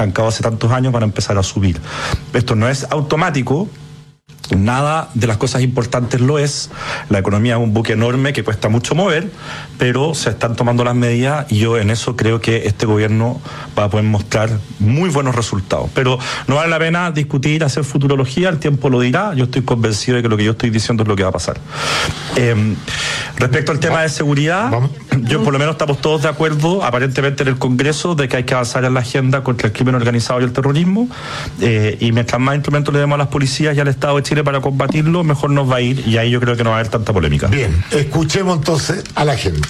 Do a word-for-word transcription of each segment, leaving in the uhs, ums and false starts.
estancado hace tantos años van a empezar a subir. Esto no es automático. Nada de las cosas importantes lo es. La economía es un buque enorme que cuesta mucho mover, pero se están tomando las medidas y yo en eso creo que este gobierno va a poder mostrar muy buenos resultados. Pero no vale la pena discutir, hacer futurología, el tiempo lo dirá. Yo estoy convencido de que lo que yo estoy diciendo es lo que va a pasar. Eh, respecto al tema de seguridad, yo por lo menos estamos todos de acuerdo, aparentemente en el Congreso, de que hay que avanzar en la agenda contra el crimen organizado y el terrorismo, eh, y mientras más instrumentos le demos a las policías y al Estado de Chile para combatirlo, mejor nos va a ir, y ahí yo creo que no va a haber tanta polémica. Bien, escuchemos entonces a la gente.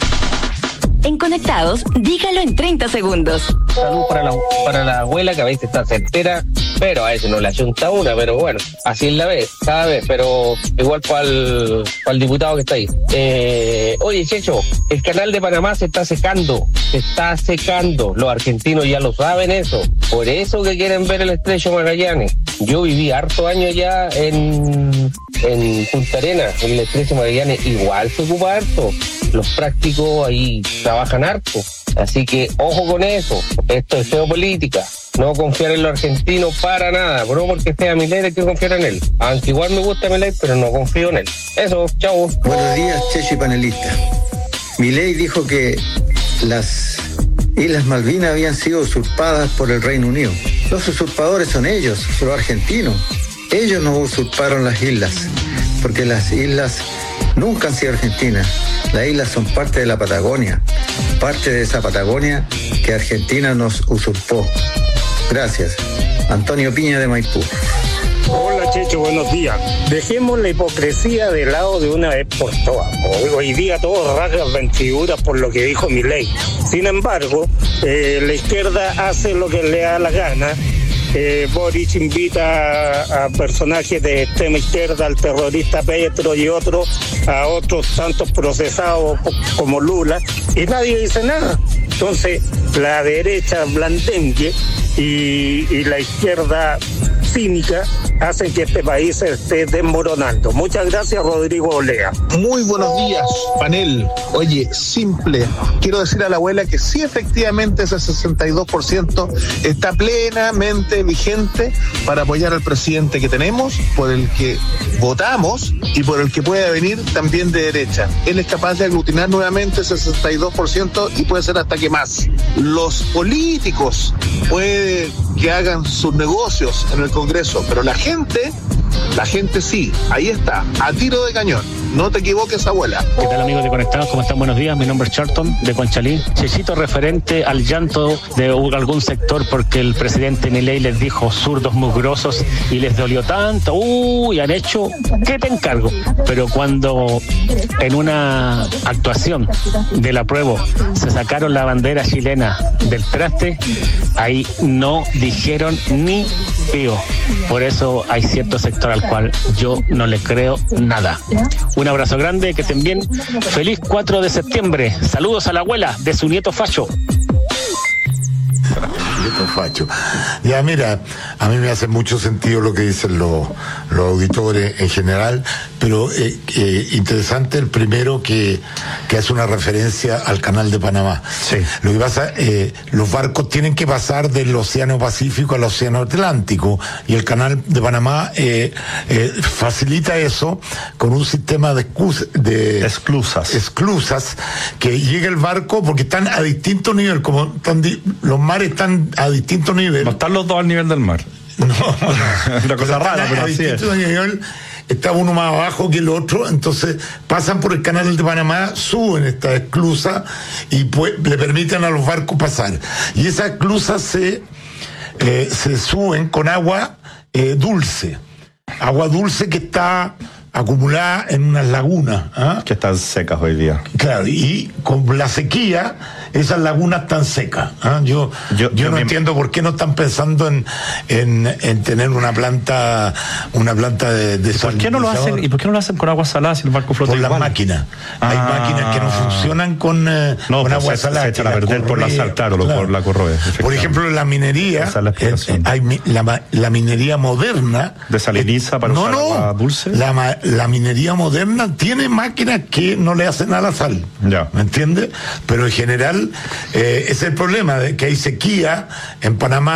En Conectados, dígalo en treinta segundos. Salud para la, para la abuela, que a veces está certera, pero a veces no le achunta una, pero bueno, así es la vez, cada vez, pero igual para el, para el diputado que está ahí. Eh, oye, Checho, el canal de Panamá se está secando, se está secando, los argentinos ya lo saben eso, por eso que quieren ver el estrecho Magallanes. Yo viví harto años ya en, en Punta Arenas, en el estrecho Magallanes, igual se ocupa harto, los prácticos ahí trabajan harto, así que ojo con eso, esto es geopolítica. No confiar en los argentinos para nada, no porque sea Milei hay que confiar en él. Aunque igual me gusta Milei, pero no confío en él. Eso, chao. Buenos días, Checho y panelista. Milei dijo que las Islas Malvinas habían sido usurpadas por el Reino Unido. Los usurpadores son ellos, los argentinos. Ellos no usurparon las islas, porque las islas nunca han sido argentinas. Las islas son parte de la Patagonia, parte de esa Patagonia que Argentina nos usurpó. Gracias. Antonio Piña de Maipú. Hola Checho, buenos días. Dejemos la hipocresía de lado de una vez por todas. Hoy día todos rasgan vestiduras por lo que dijo Milei. Sin embargo, eh, la izquierda hace lo que le da la gana. Eh, Boric invita a, a personajes de extrema izquierda, al terrorista Petro y otros, a otros tantos procesados como Lula, y nadie dice nada. Entonces, la derecha blandengue y, y la izquierda cínica hacen que este país se esté desmoronando. Muchas gracias, Rodrigo Olea. Muy buenos días, panel. Oye, simple, quiero decir a la abuela que sí, efectivamente ese sesenta y dos por ciento está plenamente vigente para apoyar al presidente que tenemos, por el que votamos y por el que puede venir también de derecha. Él es capaz de aglutinar nuevamente ese sesenta y dos por ciento y puede ser hasta que más. Los políticos puede que hagan sus negocios en el Congreso, pero la gente, la gente sí, ahí está, a tiro de cañón. No te equivoques, abuela. ¿Qué tal, amigos de Conectados? ¿Cómo están? Buenos días. Mi nombre es Charlton, de Conchalí. Chechito, referente al llanto de algún sector porque el presidente Milei les dijo zurdos mugrosos y les dolió tanto. Uy, han hecho, ¿qué te encargo? Pero cuando en una actuación del apruebo se sacaron la bandera chilena del traste, ahí no dijeron ni pío. Por eso hay cierto sector al cual yo no le creo nada. Un abrazo grande, que estén bien. Feliz cuatro de septiembre. Saludos a la abuela de su nieto Facho. Nieto Facho. Ya, mira, a mí me hace mucho sentido lo que dicen los, los auditores en general, pero eh, eh, interesante el primero que, que hace una referencia al canal de Panamá. Sí. Lo que pasa, eh, los barcos tienen que pasar del Océano Pacífico al Océano Atlántico, y el canal de Panamá eh, eh, facilita eso con un sistema de, excus, de esclusas. esclusas que llega el barco, porque están a distinto nivel, como están di, los mares están a distinto nivel. No están los dos al nivel del mar. No, no. Una cosa rara, pero a así es. distinto nivel. Está uno más abajo que el otro, entonces pasan por el canal de Panamá, suben esta esclusa y pues le permiten a los barcos pasar. Y esas esclusas se, eh, se suben con agua eh, dulce, agua dulce que está acumulada en unas lagunas. ¿eh? Que están secas hoy día. Claro, y con la sequía, esas lagunas están secas. ¿eh? Yo, yo, yo, yo no me... entiendo por qué no están pensando en, en, en tener una planta, una planta de, de ¿Por qué no lo hacen? ¿Y por qué no lo hacen con agua salada si el barco flota por igual? Por las máquinas. Ah. Hay máquinas que no funcionan con, eh, no, con pues agua se, salada. Se echan a perder por la sal, claro, claro. Por la corroe. Por ejemplo, la minería, Esa es la eh, hay la, la minería moderna. ¿Desaliniza para no, usar no, agua dulce? La, la minería moderna tiene máquinas que no le hacen a la sal. Ya. ¿Me entiendes? Pero en general, eh, ese es el problema, de que hay sequía en Panamá.